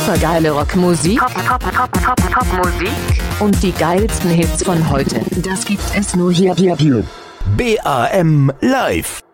supergeile Rockmusik, Popmusik und die geilsten Hits von heute. Das gibt es nur hier. BAM Live.